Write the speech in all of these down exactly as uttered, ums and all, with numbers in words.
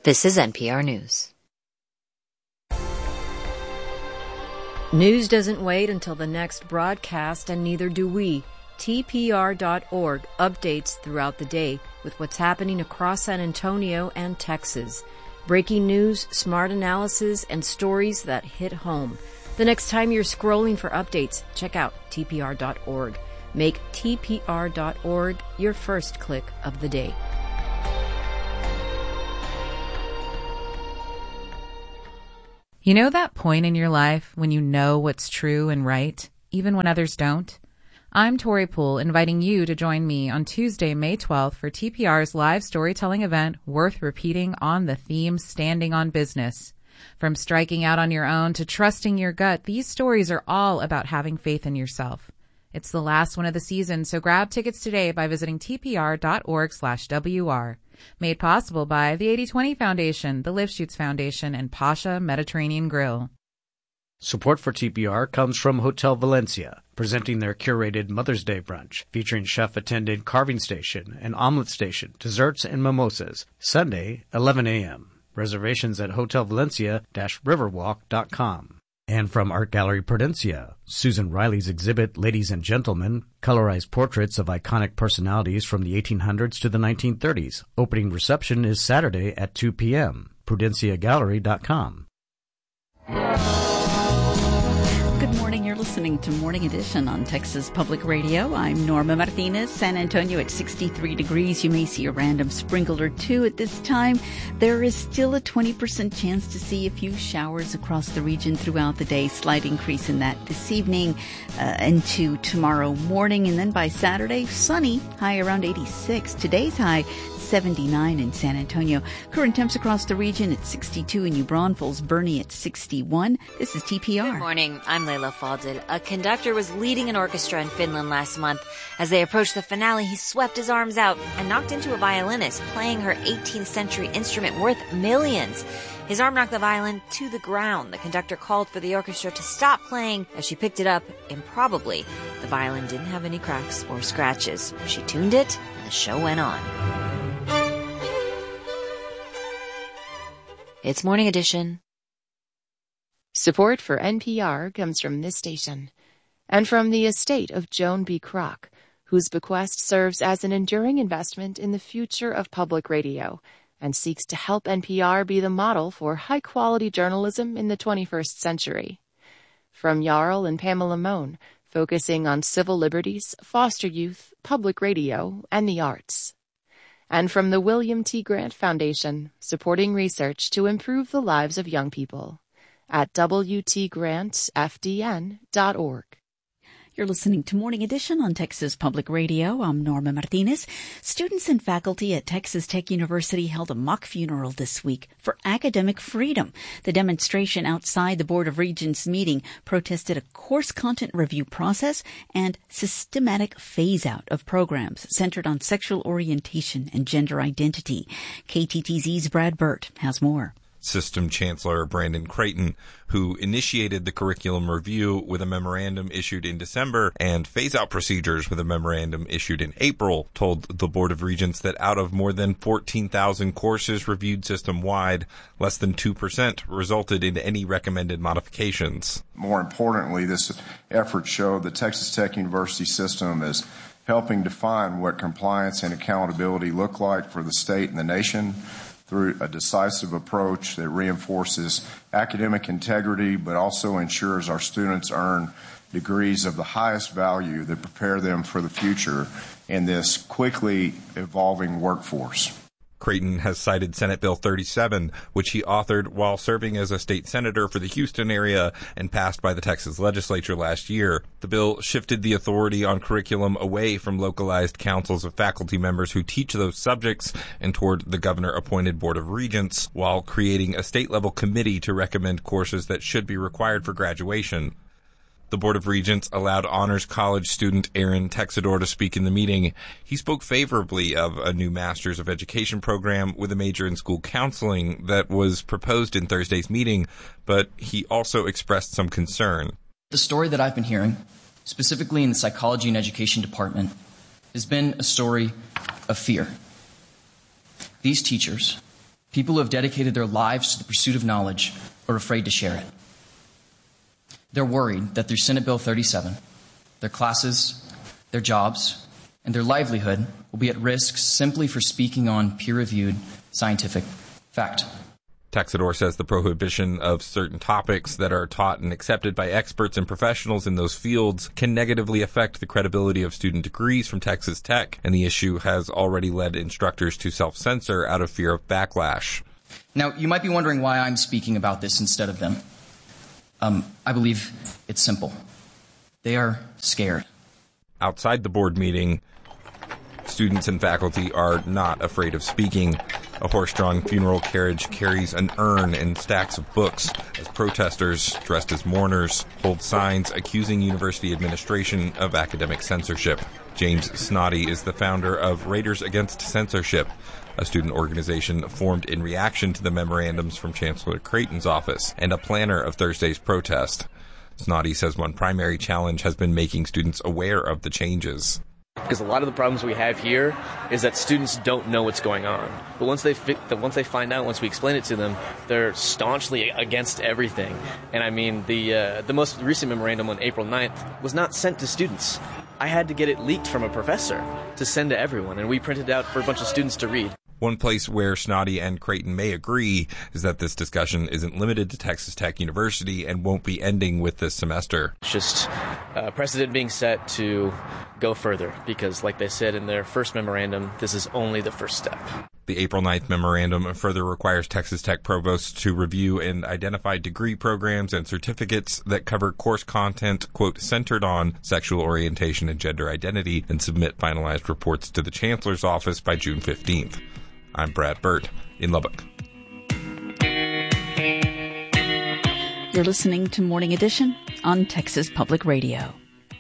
This is N P R News. News doesn't wait until the next broadcast, and neither do we. T P R dot org updates throughout the day with what's happening across San Antonio and Texas. Breaking news, smart analysis, and stories that hit home. The next time you're scrolling for updates, check out T P R dot org. Make T P R dot org your first click of the day. You know that point in your life when you know what's true and right, even when others don't? I'm Tori Poole, inviting you to join me on Tuesday, May twelfth for T P R's live storytelling event worth repeating on the theme Standing on Business. From striking out on your own to trusting your gut, these stories are all about having faith in yourself. It's the last one of the season, so grab tickets today by visiting T P R dot org slash W R. Made possible by the eighty twenty Foundation, the Lifshoots Foundation, and Pasha Mediterranean Grill. Support for T P R comes from Hotel Valencia, presenting their curated Mother's Day brunch, featuring chef-attended carving station and omelet station, desserts and mimosas, Sunday, eleven a.m. Reservations at hotel valencia dash riverwalk dot com. And from Art Gallery Prudencia, Susan Riley's exhibit, Ladies and Gentlemen, colorized portraits of iconic personalities from the eighteen hundreds to the nineteen thirties. Opening reception is Saturday at two p.m. prudencia gallery dot com. Good morning. You're listening to Morning Edition on Texas Public Radio. I'm Norma Martinez. San Antonio at sixty-three degrees. You may see a random sprinkle or two at this time. There is still a twenty percent chance to see a few showers across the region throughout the day. Slight increase in that this evening uh, into tomorrow morning. And then by Saturday, sunny, high around eighty-six. Today's high, seventy-nine in San Antonio. Current temps across the region at sixty-two in New Braunfels, Bernie at sixty-one. This is T P R. Good morning. I'm Layla Fadil. A conductor was leading an orchestra in Finland last month. As they approached the finale, he swept his arms out and knocked into a violinist playing her eighteenth century instrument worth millions. His arm knocked the violin to the ground. The conductor called for the orchestra to stop playing. As she picked it up, improbably, the violin didn't have any cracks or scratches. She tuned it, and the show went on. It's Morning Edition. Support for N P R comes from this station and from the estate of Joan B. Kroc, whose bequest serves as an enduring investment in the future of public radio and seeks to help N P R be the model for high-quality journalism in the twenty-first century. From Jarl and Pamela Mohn, focusing on civil liberties, foster youth, public radio, and the arts. And from the William T. Grant Foundation, supporting research to improve the lives of young people at w t grant f d n dot org. You're listening to Morning Edition on Texas Public Radio. I'm Norma Martinez. Students and faculty at Texas Tech University held a mock funeral this week for academic freedom. The demonstration outside the Board of Regents meeting protested a course content review process and systematic phase-out of programs centered on sexual orientation and gender identity. K T T Z's Brad Burt has more. System Chancellor Brandon Creighton, who initiated the curriculum review with a memorandum issued in December and phase-out procedures with a memorandum issued in April, told the Board of Regents that out of more than fourteen thousand courses reviewed system-wide, less than two percent resulted in any recommended modifications. More importantly, this effort showed the Texas Tech University system is helping define what compliance and accountability look like for the state and the nation, through a decisive approach that reinforces academic integrity but also ensures our students earn degrees of the highest value that prepare them for the future in this quickly evolving workforce. Creighton has cited Senate Bill thirty-seven, which he authored while serving as a state senator for the Houston area and passed by the Texas legislature last year. The bill shifted the authority on curriculum away from localized councils of faculty members who teach those subjects and toward the governor-appointed Board of Regents, while creating a state-level committee to recommend courses that should be required for graduation. The Board of Regents allowed Honors College student Aaron Texador to speak in the meeting. He spoke favorably of a new Masters of Education program with a major in school counseling that was proposed in Thursday's meeting, but he also expressed some concern. The story that I've been hearing, specifically in the Psychology and Education Department, has been a story of fear. These teachers People who have dedicated their lives to the pursuit of knowledge are afraid to share it. They're worried that through Senate Bill thirty-seven, their classes, their jobs, and their livelihood will be at risk simply for speaking on peer-reviewed scientific fact. Texador says the prohibition of certain topics that are taught and accepted by experts and professionals in those fields can negatively affect the credibility of student degrees from Texas Tech, and the issue has already led instructors to self-censor out of fear of backlash. Now, you might be wondering why I'm speaking about this instead of them. Um, I believe it's simple. They are scared. Outside the board meeting, students and faculty are not afraid of speaking. A horse-drawn funeral carriage carries an urn and stacks of books as protesters, dressed as mourners, hold signs accusing university administration of academic censorship. James Snoddy is the founder of Raiders Against Censorship, a student organization formed in reaction to the memorandums from Chancellor Creighton's office, and a planner of Thursday's protest. Snoddy says one primary challenge has been making students aware of the changes. Because a lot of the problems we have here is that students don't know what's going on. But once they fi- once they find out, once we explain it to them, they're staunchly against everything. And I mean, the uh, the most recent memorandum on April ninth was not sent to students. I had to get it leaked from a professor to send to everyone, and we printed it out for a bunch of students to read. One place where Snoddy and Creighton may agree is that this discussion isn't limited to Texas Tech University and won't be ending with this semester. It's just a precedent being set to go further because, like they said in their first memorandum, this is only the first step. The April ninth memorandum further requires Texas Tech provosts to review and identify degree programs and certificates that cover course content, quote, centered on sexual orientation and gender identity, and submit finalized reports to the Chancellor's office by June fifteenth. I'm Brad Burt in Lubbock. You're listening to Morning Edition on Texas Public Radio.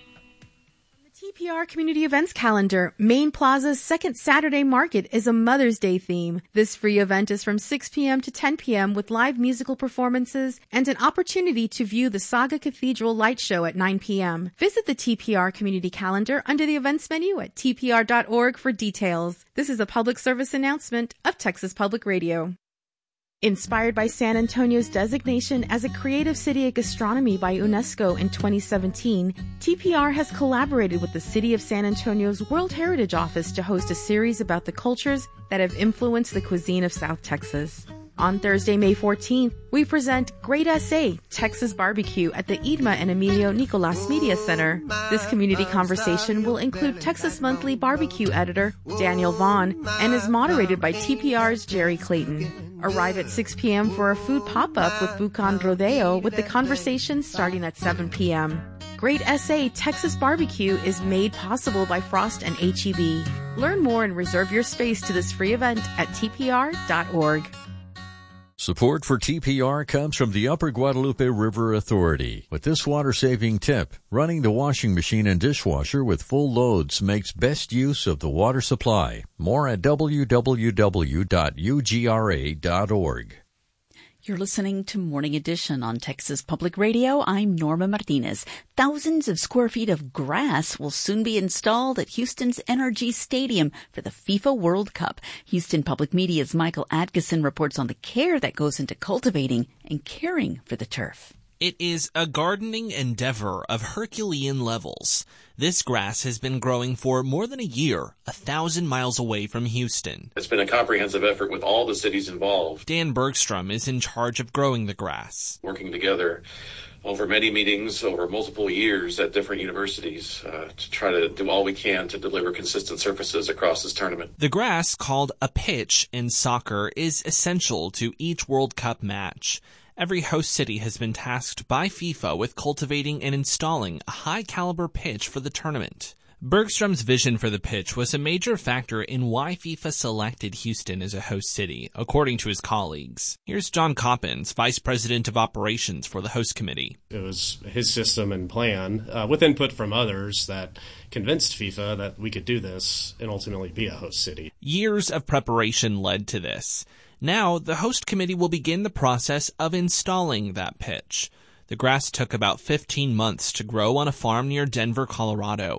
T P R Community Events Calendar, Main Plaza's second Saturday market is a Mother's Day theme. This free event is from six p.m. to ten p.m. with live musical performances and an opportunity to view the Saga Cathedral light show at nine p.m. Visit the T P R Community Calendar under the events menu at T P R dot org for details. This is a public service announcement of Texas Public Radio. Inspired by San Antonio's designation as a creative city of gastronomy by UNESCO in twenty seventeen, T P R has collaborated with the City of San Antonio's World Heritage Office to host a series about the cultures that have influenced the cuisine of South Texas. On Thursday, May fourteenth, we present Great S A, Texas Barbecue at the Idma and Emilio Nicolas Media Center. This community conversation will include Texas Monthly barbecue editor Daniel Vaughn and is moderated by T P R's Jerry Clayton. Arrive at six p.m. for a food pop-up with Bucan Rodeo with the conversation starting at seven p.m. Great S A Texas Barbecue is made possible by Frost and H E B. Learn more and reserve your space to this free event at T P R dot org. Support for T P R comes from the Upper Guadalupe River Authority. With this water-saving tip, running the washing machine and dishwasher with full loads makes best use of the water supply. More at w w w dot u g r a dot org. You're listening to Morning Edition on Texas Public Radio. I'm Norma Martinez. Thousands of square feet of grass will soon be installed at Houston's N R G Stadium for the FIFA World Cup. Houston Public Media's Michael Atkinson reports on the care that goes into cultivating and caring for the turf. It is a gardening endeavor of Herculean levels. This grass has been growing for more than a year, a thousand miles away from Houston. It's been a comprehensive effort with all the cities involved. Dan Bergstrom is in charge of growing the grass. Working together over many meetings over multiple years at different universities uh, to try to do all we can to deliver consistent surfaces across this tournament. The grass, called a pitch in soccer, is essential to each World Cup match. Every host city has been tasked by FIFA with cultivating and installing a high-caliber pitch for the tournament. Bergstrom's vision for the pitch was a major factor in why FIFA selected Houston as a host city, according to his colleagues. Here's John Coppins, Vice President of Operations for the host committee. It was his system and plan, uh, with input from others, that convinced FIFA that we could do this and ultimately be a host city. Years of preparation led to this. Now, the host committee will begin the process of installing that pitch. The grass took about fifteen months to grow on a farm near Denver, Colorado.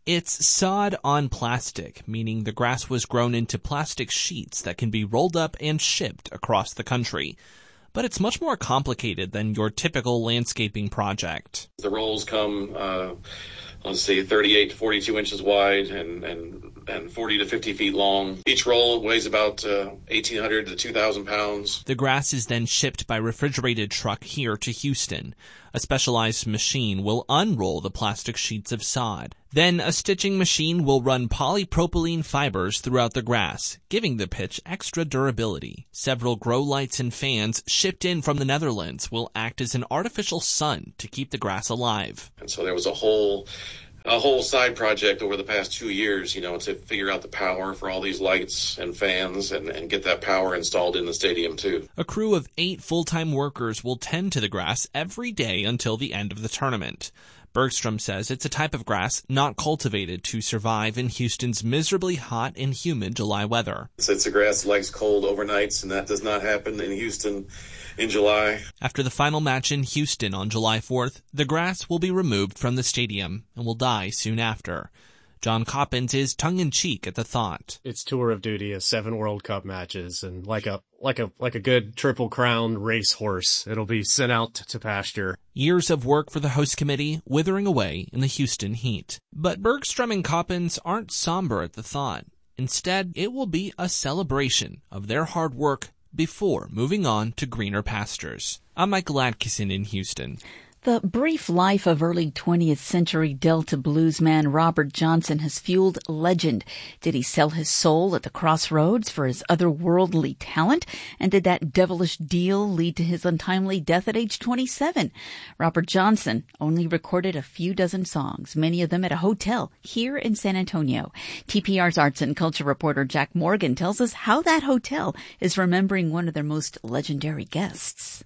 It's sod on plastic, meaning the grass was grown into plastic sheets that can be rolled up and shipped across the country. But it's much more complicated than your typical landscaping project. The rolls come, uh, let's see, thirty-eight to forty-two inches wide and, and, and forty to fifty feet long. Each roll weighs about uh, eighteen hundred to two thousand pounds. The grass is then shipped by refrigerated truck here to Houston. A specialized machine will unroll the plastic sheets of sod. Then a stitching machine will run polypropylene fibers throughout the grass, giving the pitch extra durability. Several grow lights and fans shipped in from the Netherlands will act as an artificial sun to keep the grass alive. And so there was a whole a whole side project over the past two years, you know, to figure out the power for all these lights and fans and, and get that power installed in the stadium too. A crew of eight full-time workers will tend to the grass every day until the end of the tournament. Bergstrom says it's a type of grass not cultivated to survive in Houston's miserably hot and humid July weather. It's, it's a grass that likes cold overnights, and that does not happen in Houston in July. After the final match in Houston on July fourth, the grass will be removed from the stadium and will die soon after. John Coppins is tongue-in-cheek at the thought. Its tour of duty is seven World Cup matches, and like a like a like a good Triple Crown racehorse, it'll be sent out to pasture. Years of work for the host committee withering away in the Houston heat. But Bergstrom and Coppins aren't somber at the thought. Instead, it will be a celebration of their hard work before moving on to greener pastures. I'm Michael Atkinson in Houston. The brief life of early twentieth century Delta bluesman Robert Johnson has fueled legend. Did he sell his soul at the crossroads for his otherworldly talent? And did that devilish deal lead to his untimely death at age twenty-seven? Robert Johnson only recorded a few dozen songs, many of them at a hotel here in San Antonio. T P R's arts and culture reporter Jack Morgan tells us how that hotel is remembering one of their most legendary guests.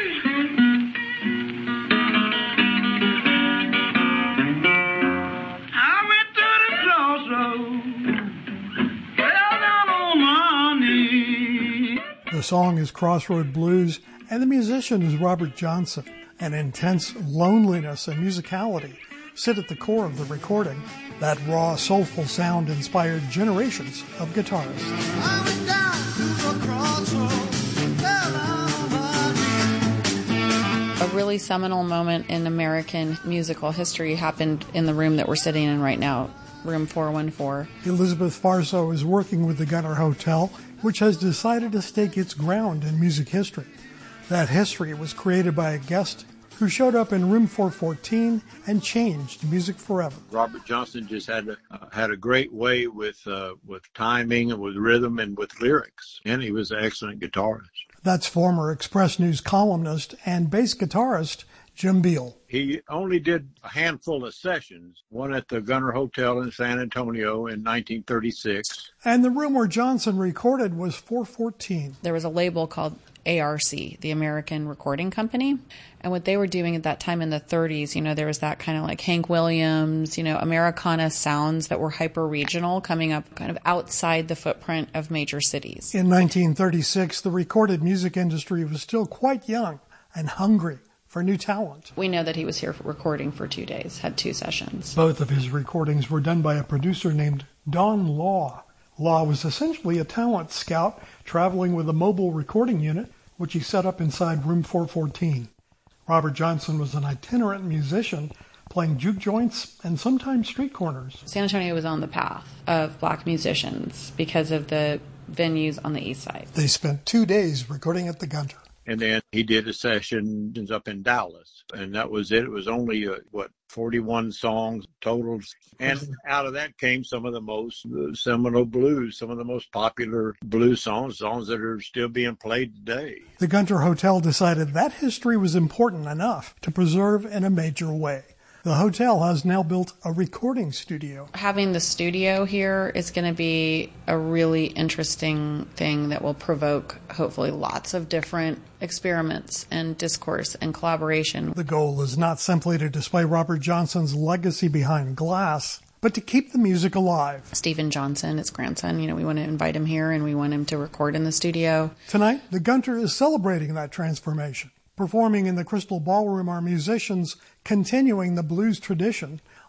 The song is Crossroad Blues, and the musician is Robert Johnson. An intense loneliness and musicality sit at the core of the recording. That raw, soulful sound inspired generations of guitarists. A really seminal moment in American musical history happened in the room that we're sitting in right now, room four one four. Elizabeth Farso is working with the Gunter Hotel, which has decided to stake its ground in music history. That history was created by a guest who showed up in room four fourteen and changed music forever. Robert Johnson just had a, uh, had a great way with uh, with timing and with rhythm and with lyrics, and he was an excellent guitarist. That's former Express News columnist and bass guitarist Jim Beal. He only did a handful of sessions, one at the Gunter Hotel in San Antonio in nineteen thirty-six. And the room where Johnson recorded was four fourteen. There was a label called A R C, the American Recording Company. And what they were doing at that time in the thirties, you know, there was that kind of like Hank Williams, you know, Americana sounds that were hyper-regional coming up kind of outside the footprint of major cities. In nineteen thirty-six, the recorded music industry was still quite young and hungry for new talent. We know that he was here for recording for two days, had two sessions. Both of his recordings were done by a producer named Don Law. Law was essentially a talent scout traveling with a mobile recording unit, which he set up inside room four fourteen. Robert Johnson was an itinerant musician, playing juke joints and sometimes street corners. San Antonio was on the path of black musicians because of the venues on the east side. They spent two days recording at the Gunter. And then he did a session up in Dallas, and that was it. It was only, uh, what, forty-one songs total. And out of that came some of the most uh, seminal blues, some of the most popular blues songs, songs that are still being played today. The Gunter Hotel decided that history was important enough to preserve in a major way. The hotel has now built a recording studio. Having the studio here is going to be a really interesting thing that will provoke, hopefully, lots of different experiments and discourse and collaboration. The goal is not simply to display Robert Johnson's legacy behind glass, but to keep the music alive. Stephen Johnson, his grandson, you know, we want to invite him here and we want him to record in the studio. Tonight, the Gunter is celebrating that transformation. Performing in the Crystal Ballroom are musicians continuing the blues tradition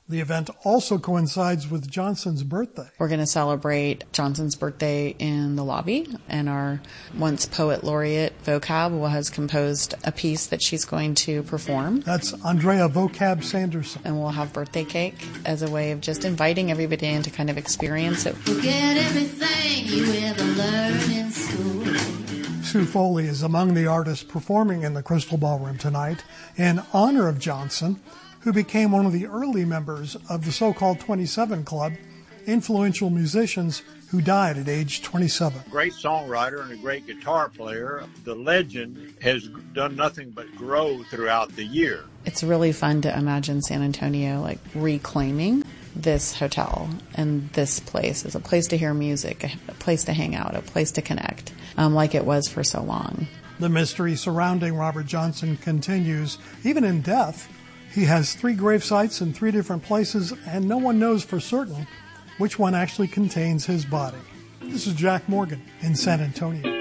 The event also coincides with Johnson's birthday. We're going to celebrate Johnson's birthday in the lobby, and our once poet laureate Vocab has composed a piece that she's going to perform. That's Andrea Vocab Sanderson. And we'll have birthday cake as a way of just inviting everybody in to kind of experience it. Forget everything you ever learned in school. Sue Foley is among the artists performing in the Crystal Ballroom tonight in honor of Johnson, who became one of the early members of the so-called twenty-seven Club, influential musicians who died at age twenty-seven. Great songwriter and a great guitar player. The legend has done nothing but grow throughout the year. It's really fun to imagine San Antonio like reclaiming this hotel and this place as a place to hear music, a place to hang out, a place to connect, um, like it was for so long. The mystery surrounding Robert Johnson continues, even in death. He has three grave sites in three different places, and no one knows for certain which one actually contains his body. This is Jack Morgan in San Antonio.